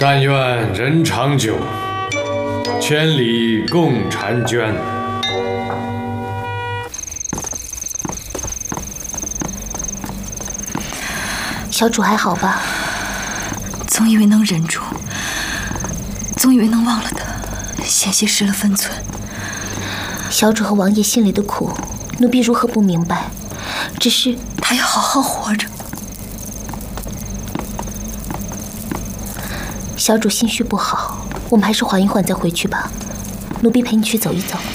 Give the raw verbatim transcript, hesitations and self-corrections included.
但愿人长久，千里共婵娟。 小主还好吧？ 总以为能忍住，总以为能忘了他，险些失了分寸。 小主和王爷心里的苦，奴婢如何不明白？只是他要好好活着。 小主心绪不好，我们还是缓一缓再回去吧。奴婢陪你去走一走。